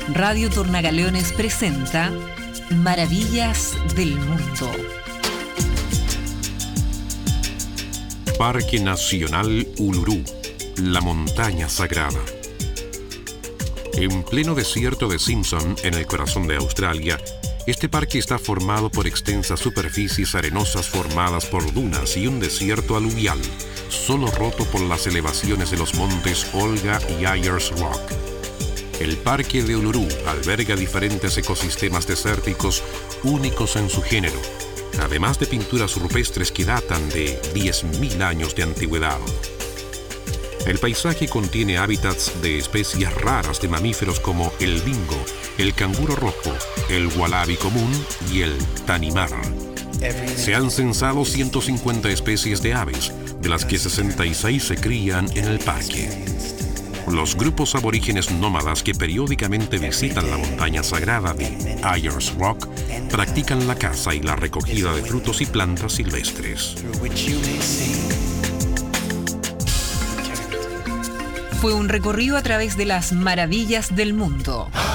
Radio Tornagaleones presenta Maravillas del Mundo. Parque Nacional Uluru, la montaña sagrada. En pleno desierto de Simpson, en el corazón de Australia, este parque está formado por extensas superficies arenosas formadas por dunas y un desierto aluvial, solo roto por las elevaciones de los montes Olga y Ayers Rock. El Parque de Uluru alberga diferentes ecosistemas desérticos únicos en su género, además de pinturas rupestres que datan de 10.000 años de antigüedad. El paisaje contiene hábitats de especies raras de mamíferos como el dingo, el canguro rojo, el ualabi común y el tanimar. Se han censado 150 especies de aves, de las que 66 se crían en el parque. Los grupos aborígenes nómadas que periódicamente visitan la montaña sagrada de Ayers Rock practican la caza y la recogida de frutos y plantas silvestres. Fue un recorrido a través de las maravillas del mundo.